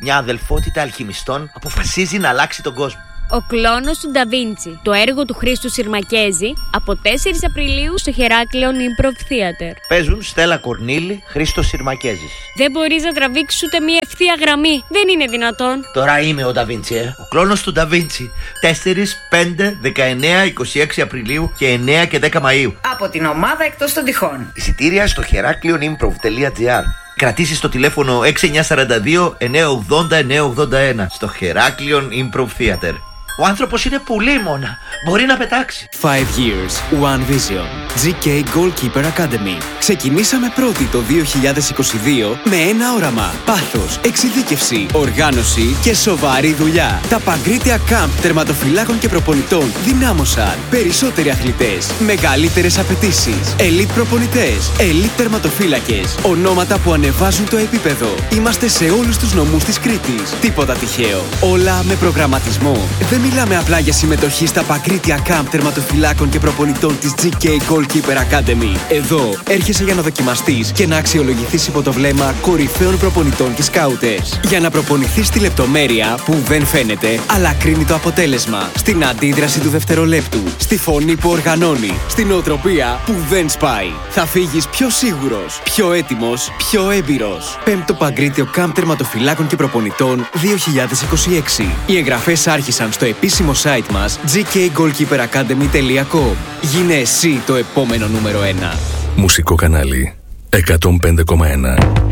Μια αδελφότητα αλχημιστών αποφασίζει να αλλάξει τον κόσμο. Ο κλόνος του Νταβίντσι, το έργο του Χρήστου Συρμακέζη, από 4 Απριλίου στο Χεράκλειον Improv Theater. Παίζουν Στέλλα Κορνήλη, Χρήστος Συρμακέζης. Δεν μπορείς να τραβήξεις ούτε μία ευθεία γραμμή. Δεν είναι δυνατόν. Τώρα είμαι ο Νταβίντσι, Ο κλόνος του Νταβίντσι. 4, 5, 19, 26 Απριλίου και 9 και 10 Μαΐου. Από την ομάδα Εκτός των Τυχών. Εισιτήρια στο heraklionimprov.gr. Κρατήσεις το τηλέφωνο 6942 980 981 στο Heraklyon Improv Theater. Ο άνθρωπος είναι πουλήμωνα. Μπορεί να πετάξει. 5 years, one vision. GK Goalkeeper Academy. Ξεκινήσαμε πρώτοι το 2022 με ένα όραμα. Πάθος, εξειδίκευση, οργάνωση και σοβαρή δουλειά. Τα Παγκρίτια Camp τερματοφυλάκων και προπονητών δυνάμωσαν. Περισσότεροι αθλητές, μεγαλύτερες απαιτήσεις. Ελίτ προπονητές, ελίτ τερματοφύλακες. Ονόματα που ανεβάζουν το επίπεδο. Είμαστε σε όλους τους νομούς της Κρήτης. Τίποτα τυχαίο. Όλα με προγραμματισμό. Δεν μιλάμε απλά για συμμετοχή στα Παγκρίτια Camp τερματοφυλάκων και προπονητών της GK Goalkeeper Academy. Εδώ έρχεσαι για να δοκιμαστείς και να αξιολογηθείς υπό το βλέμμα κορυφαίων προπονητών και σκάουτες. Για να προπονηθείς στη λεπτομέρεια που δεν φαίνεται, αλλά κρίνει το αποτέλεσμα. Στην αντίδραση του δευτερολέπτου. Στη φωνή που οργανώνει. Στην νοοτροπία που δεν σπάει. Θα φύγεις πιο σίγουρος, πιο έτοιμος, πιο έμπειρος. 5ο Παγκρίτιο Camp τερματοφυλάκων και προπονητών 2026. Οι εγγραφές άρχισαν στο επίσημο site μας gkgoalkeeperacademy.com. Γίνε εσύ το επόμενο νούμερο 1. Μουσικό κανάλι 105,1.